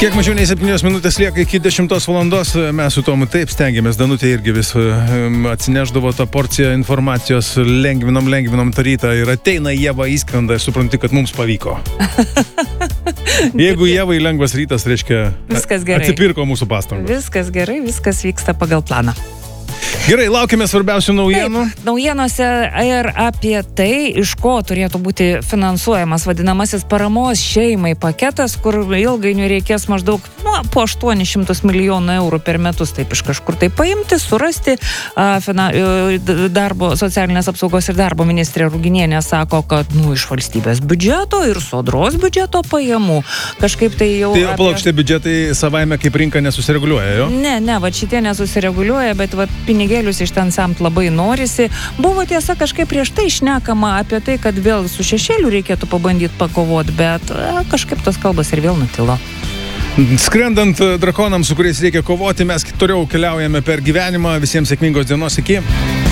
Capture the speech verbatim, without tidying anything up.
Kiek mažiau nei septynios minutės lieka iki dešimtos valandos. Mes su Tomu taip stengiamės. Danutė irgi vis atsineždavo tą porciją informacijos. Lengvinom, lengvinom tą rytą. Ir ateina Ieva, įskrenda ir supranti, kad mums pavyko. Jeigu Ievai lengvas rytas, reiškia, viskas gerai. Atsipirko mūsų pastangos. Viskas gerai, viskas vyksta pagal planą. Gerai, laukime svarbiausių naujienų. Taip, naujienose ir apie tai, iš ko turėtų būti finansuojamas vadinamasis paramos šeimai paketas, kur ilgainiui reikės maždaug nu, po aštuonis šimtus milijonų eurų per metus taip iš kažkur tai paimti, surasti. A, fina, darbo, socialinės apsaugos ir darbo ministrė Ruginienė sako, kad nu, iš valstybės biudžeto ir sodros biudžeto pajamų kažkaip tai jau... Tai palauk, šitie biudžetai savaime kaip rinka nesusireguliuoja, jo? Ne, ne, va šitie nesusireguliuoja, bet va pinigėlius iš ten semt labai norisi. Buvo tiesa kažkaip prieš tai šnekama apie tai, kad vėl su šešėliu reikėtų pabandyti pakovoti, bet a, kažkaip tos kalbas ir vėl nutilo. Skrendant drakonams, su kuriais reikia kovoti, mes toliau keliaujame per gyvenimą. Visiems sėkmingos dienos, iki.